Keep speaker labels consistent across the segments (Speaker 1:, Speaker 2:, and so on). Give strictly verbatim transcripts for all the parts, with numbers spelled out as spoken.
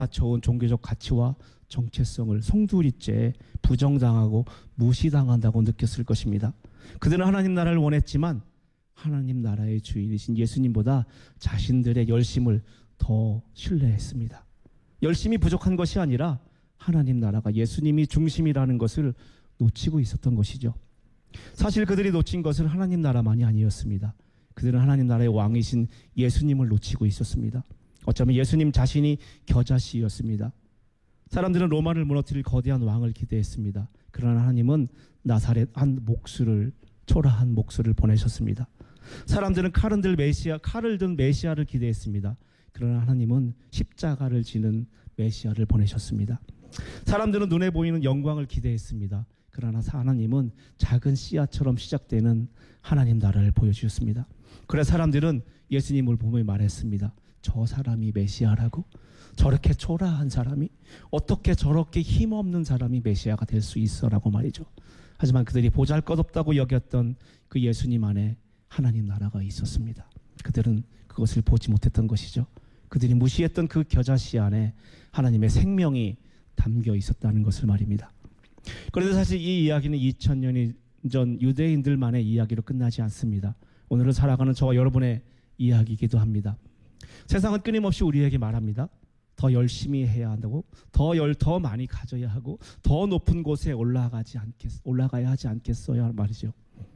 Speaker 1: 좋은 종교적 가치와 정체성을 송두리째 부정당하고 무시당한다고 느꼈을 것입니다. 그들은 하나님 나라를 원했지만 하나님 나라의 주인이신 예수님보다 자신들의 열심을 더 신뢰했습니다. 열심이 부족한 것이 아니라 하나님 나라가 예수님이 중심이라는 것을 놓치고 있었던 것이죠. 사실 그들이 놓친 것은 하나님 나라만이 아니었습니다. 그들은 하나님 나라의 왕이신 예수님을 놓치고 있었습니다. 어쩌면 예수님 자신이 겨자씨였습니다. 사람들은 로마를 무너뜨릴 거대한 왕을 기대했습니다. 그러나 하나님은 나사렛 한 목수를, 초라한 목수를 보내셨습니다. 사람들은 칼을 든 메시아, 칼을 든 메시아를 기대했습니다. 그러나 하나님은 십자가를 지는 메시아를 보내셨습니다. 사람들은 눈에 보이는 영광을 기대했습니다. 그러나 하나님은 작은 씨앗처럼 시작되는 하나님 나라를 보여주셨습니다. 그래서 사람들은 예수님을 보며 말했습니다. 저 사람이 메시아라고? 저렇게 초라한 사람이? 어떻게 저렇게 힘없는 사람이 메시아가 될 수 있어? 라고 말이죠. 하지만 그들이 보잘것없다고 여겼던 그 예수님 안에 하나님 나라가 있었습니다. 그들은 그것을 보지 못했던 것이죠. 그들이 무시했던 그 겨자씨 안에 하나님의 생명이 담겨 있었다는 것을 말입니다. 그런데 사실 이 이야기는 이천 년이 전 유대인들만의 이야기로 끝나지 않습니다. 오늘은 살아가는 저와 여러분의 이야기이기도 합니다. 세상은 끊임없이 우리에게 말합니다. 더 열심히 해야 한다고, 더 열, 더 많이 가져야 하고, 더 높은 곳에 올라가지 않겠, 올라가야 하지 않겠어요? 말이죠.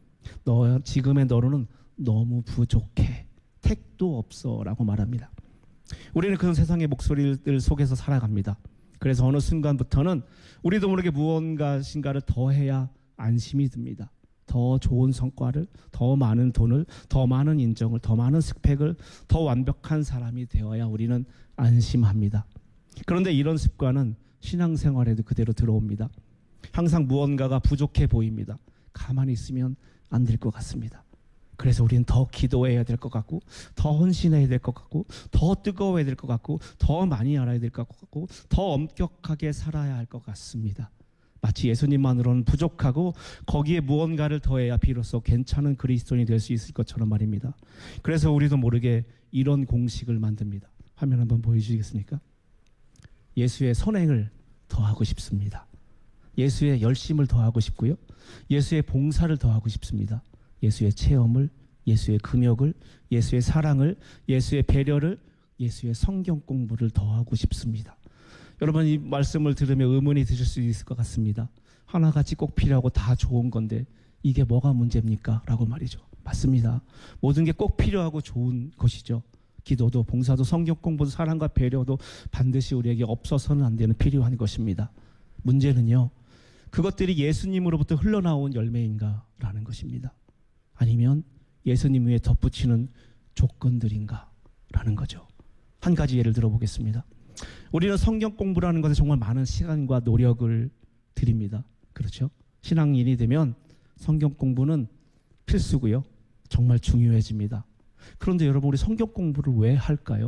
Speaker 1: 너, 지금의 너로는 너무 부족해. 택도 없어. 라고 말합니다. 우리는 그런 세상의 목소리들 속에서 살아갑니다. 그래서 어느 순간부터는 우리도 모르게 무언가신가를 더 해야 안심이 듭니다. 더 좋은 성과를, 더 많은 돈을, 더 많은 인정을, 더 많은 스펙을, 더 완벽한 사람이 되어야 우리는 안심합니다. 그런데 이런 습관은 신앙생활에도 그대로 들어옵니다. 항상 무언가가 부족해 보입니다. 가만히 있으면 안 될 것 같습니다. 그래서 우리는 더 기도해야 될 것 같고, 더 헌신해야 될 것 같고, 더 뜨거워야 될 것 같고, 더 많이 알아야 될 것 같고, 더 엄격하게 살아야 할 것 같습니다. 마치 예수님만으로는 부족하고 거기에 무언가를 더해야 비로소 괜찮은 그리스도인이 될 수 있을 것처럼 말입니다. 그래서 우리도 모르게 이런 공식을 만듭니다. 화면 한번 보여주시겠습니까? 예수의 선행을 더하고 싶습니다. 예수의 열심을 더하고 싶고요. 예수의 봉사를 더하고 싶습니다. 예수의 체험을, 예수의 금욕을, 예수의 사랑을, 예수의 배려를, 예수의 성경 공부를 더하고 싶습니다. 여러분, 이 말씀을 들으며 의문이 드실 수 있을 것 같습니다. 하나같이 꼭 필요하고 다 좋은 건데 이게 뭐가 문제입니까? 라고 말이죠. 맞습니다. 모든 게 꼭 필요하고 좋은 것이죠. 기도도, 봉사도, 성경 공부도, 사랑과 배려도 반드시 우리에게 없어서는 안 되는 필요한 것입니다. 문제는요, 그것들이 예수님으로부터 흘러나온 열매인가? 라는 것입니다. 아니면 예수님 위에 덧붙이는 조건들인가? 라는 거죠. 한 가지 예를 들어보겠습니다. 우리는 성경 공부라는 것에 정말 많은 시간과 노력을 드립니다. 그렇죠? 신앙인이 되면 성경 공부는 필수고요. 정말 중요해집니다. 그런데 여러분, 우리 성경 공부를 왜 할까요?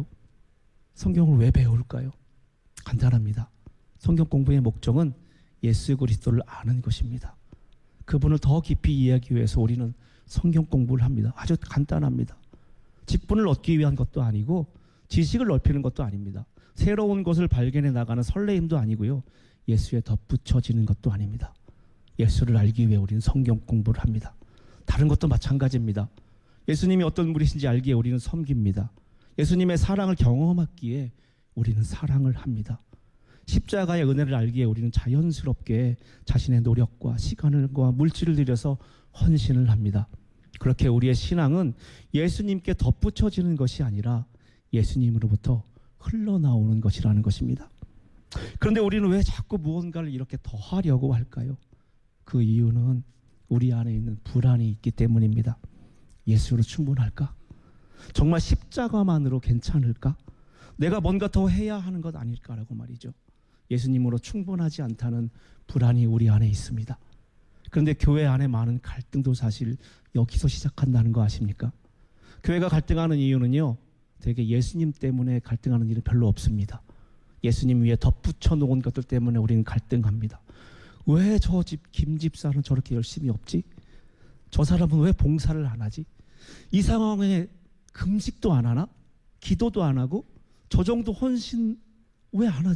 Speaker 1: 성경을 왜 배울까요? 간단합니다. 성경 공부의 목적은 예수 그리스도를 아는 것입니다. 그분을 더 깊이 이해하기 위해서 우리는 성경 공부를 합니다. 아주 간단합니다. 직분을 얻기 위한 것도 아니고 지식을 넓히는 것도 아닙니다. 새로운 것을 발견해 나가는 설레임도 아니고요. 예수에 덧붙여지는 것도 아닙니다. 예수를 알기 위해 우리는 성경 공부를 합니다. 다른 것도 마찬가지입니다. 예수님이 어떤 분이신지 알기에 우리는 섬깁니다. 예수님의 사랑을 경험하기에 우리는 사랑을 합니다. 십자가의 은혜를 알기에 우리는 자연스럽게 자신의 노력과 시간과 물질을 들여서 헌신을 합니다. 그렇게 우리의 신앙은 예수님께 덧붙여지는 것이 아니라 예수님으로부터 흘러나오는 것이라는 것입니다. 그런데 우리는 왜 자꾸 무언가를 이렇게 더 하려고 할까요? 그 이유는 우리 안에 있는 불안이 있기 때문입니다. 예수로 충분할까? 정말 십자가만으로 괜찮을까? 내가 뭔가 더 해야 하는 것 아닐까라고 말이죠. 예수님으로 충분하지 않다는 불안이 우리 안에 있습니다. 그런데 교회 안에 많은 갈등도 사실 여기서 시작한다는 거 아십니까? 교회가 갈등하는 이유는요, 되게 예수님 때문에 갈등하는 일은 별로 없습니다. 예수님 위에 덧붙여 놓은 것들 때문에 우리는 갈등합니다. 왜 저 집 김 집사는 저렇게 열심히 없지? 저 사람은 왜 봉사를 안 하지? 이 상황에 금식도 안 하나? 기도도 안 하고 저 정도 헌신 왜 안 하지?